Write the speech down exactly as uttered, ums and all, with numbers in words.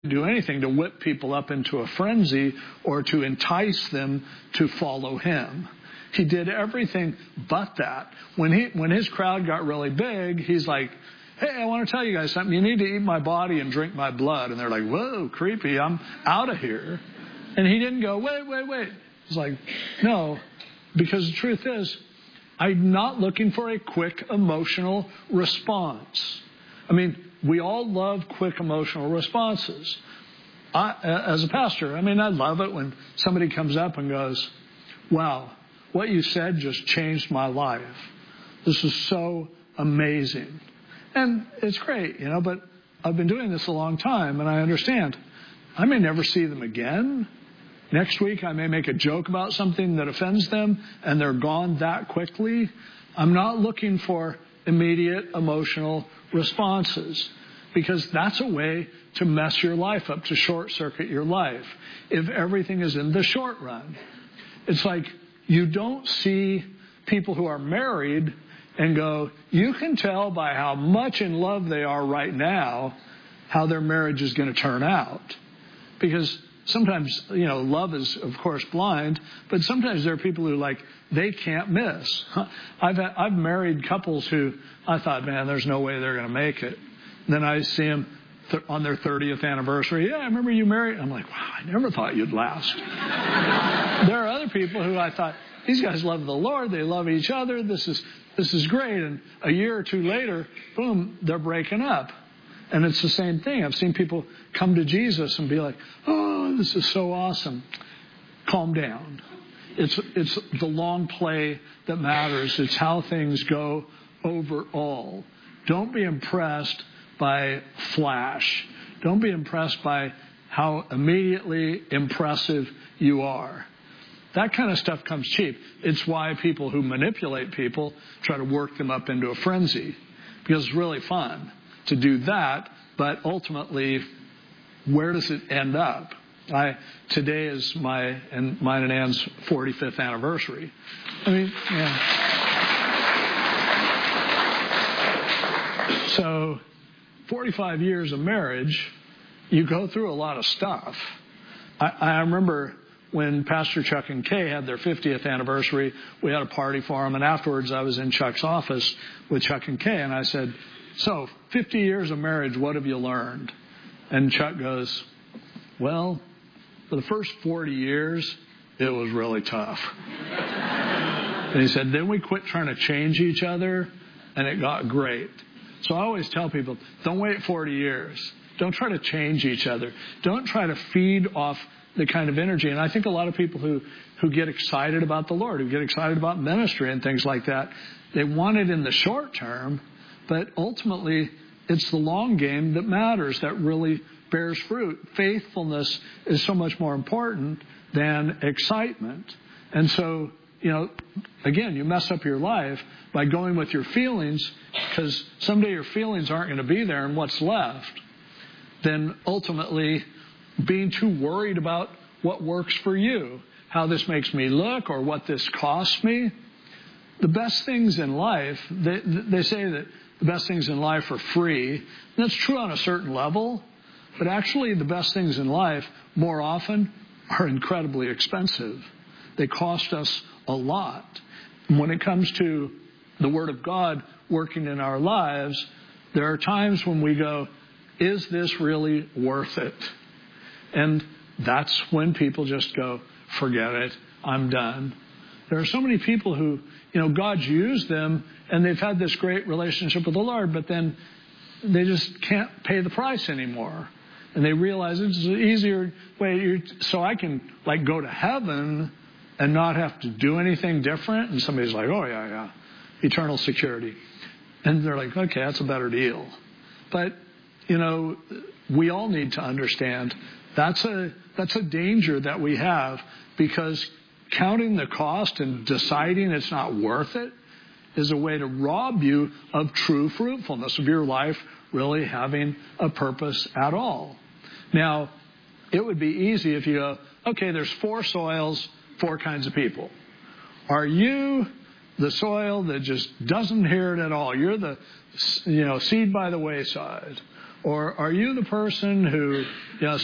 do anything to whip people up into a frenzy or to entice them to follow him. He did everything but that. When he when his crowd got really big, he's like, hey, I want to tell you guys something. You need to eat my body and drink my blood. And they're like, whoa, creepy. I'm out of here. And he didn't go, wait, wait, wait. He's like, no, because the truth is, I'm not looking for a quick emotional response. I mean, we all love quick emotional responses. I, as a pastor, I mean, I love it when somebody comes up and goes, wow, what you said just changed my life. This is so amazing. And it's great, you know, but I've been doing this a long time, and I understand. I may never see them again. Next week, I may make a joke about something that offends them, and they're gone that quickly. I'm not looking for immediate emotional responses, because that's a way to mess your life up, to short-circuit your life, if everything is in the short run. It's like you don't see people who are married and go, you can tell by how much in love they are right now how their marriage is going to turn out. Because sometimes, you know, love is, of course, blind, but sometimes there are people who, like, they can't miss. I've I've married couples who I thought, man, there's no way they're going to make it. And then I see them th- on their thirtieth anniversary. Yeah, I remember you married. I'm like, wow, I never thought you'd last. There are other people who I thought, these guys love the Lord. They love each other. This is this is great. And a year or two later, boom, they're breaking up. And it's the same thing. I've seen people come to Jesus and be like, oh, this is so awesome. Calm down. It's it's the long play that matters. It's how things go overall. Don't be impressed by flash. Don't be impressed by how immediately impressive you are. That kind of stuff comes cheap. It's why people who manipulate people try to work them up into a frenzy, because it's really fun to do that, but ultimately, where does it end up? I today is my and mine and Ann's forty-fifth anniversary. I mean, yeah. So, forty-five years of marriage, you go through a lot of stuff. I, I remember when Pastor Chuck and Kay had their fiftieth anniversary, we had a party for them, and afterwards I was in Chuck's office with Chuck and Kay, and I said, so, fifty years of marriage, what have you learned? And Chuck goes, well, for the first forty years, it was really tough. And he said, then we quit trying to change each other, and it got great. So I always tell people, don't wait forty years. Don't try to change each other. Don't try to feed off the kind of energy. And I think a lot of people who, who get excited about the Lord, who get excited about ministry and things like that, they want it in the short term, but ultimately, it's the long game that matters, that really bears fruit. Faithfulness is so much more important than excitement. And so, you know, again, you mess up your life by going with your feelings, because someday your feelings aren't going to be there and what's left. Then ultimately, being too worried about what works for you, how this makes me look or what this costs me. The best things in life, they, they say that the best things in life are free. And that's true on a certain level. But actually, the best things in life, more often, are incredibly expensive. They cost us a lot. And when it comes to the Word of God working in our lives, there are times when we go, is this really worth it? And that's when people just go, forget it, I'm done. There are so many people who, you know, God's used them and they've had this great relationship with the Lord, but then they just can't pay the price anymore. And they realize it's an easier way, so I can, like, go to heaven and not have to do anything different. And somebody's like, oh, yeah, yeah, eternal security. And they're like, okay, that's a better deal. But, you know, we all need to understand that's a that's a danger that we have, because counting the cost and deciding it's not worth it is a way to rob you of true fruitfulness, of your life really having a purpose at all. Now, it would be easy if you go, okay, there's four soils, four kinds of people. Are you the soil that just doesn't hear it at all? You're the, you know, seed by the wayside. Or are you the person who, you know,